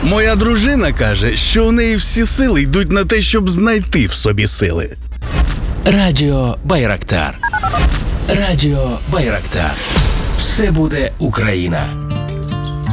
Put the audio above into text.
Моя дружина каже, що у неї всі сили йдуть на те, щоб знайти в собі сили. Радіо Байрактар. Радіо Байрактар. Все буде Україна.